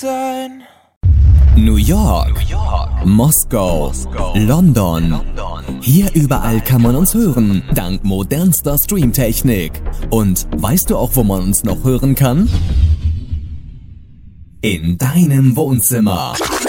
sein. New York, Moskau, London. Hier überall kann man uns hören, dank modernster Streamtechnik. Und weißt du auch, wo man uns noch hören kann? In deinem Wohnzimmer.